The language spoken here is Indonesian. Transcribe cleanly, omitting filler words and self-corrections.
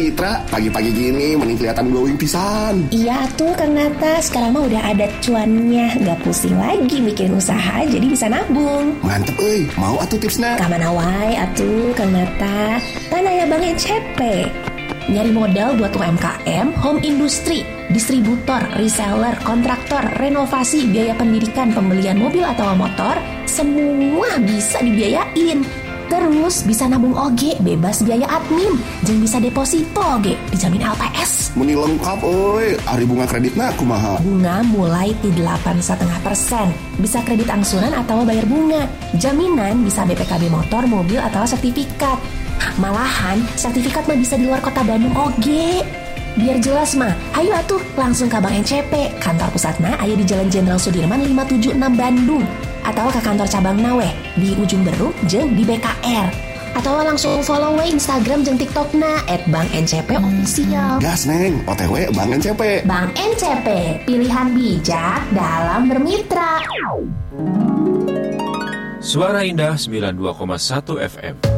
Citra, pagi-pagi gini mending kelihatan glowing pisan. Iya tuh Kang Nata, sekarang mah udah ada cuannya. Gak pusing lagi mikirin usaha, jadi bisa nabung. Mantep euy, mau atuh tipsna? Kamana wae atuh Kang Nata. Tanah ya Bang NCP. Nyari modal buat UMKM, home industry, distributor, reseller, kontraktor, renovasi, biaya pendidikan, pembelian mobil atau motor, semua bisa dibiayain. Terus bisa nabung oge, bebas biaya admin, jeung bisa deposito oge, dijamin LPS. Muni lengkap euy, ari bunga kreditna kumaha? Bunga mulai di 8,5%. Bisa kredit angsuran atau bayar bunga. Jaminan bisa BPKB motor, mobil atau sertifikat. Malahan sertifikat mah bisa di luar kota Bandung oge. Biar jelas mah, ayo atuh langsung ke Bank NCP. Kantor pusatna aya di Jalan Jenderal Sudirman 576 Bandung. Atau ke kantor cabang Nawe di Ujung Beruk jeung di BKR. Atau langsung follow we Instagram jeung TikTokna @bankncp_official. Gas neng, OTW Bank NCP. Bank NCP, pilihan bijak dalam bermitra. Suara Indah 92,1 FM.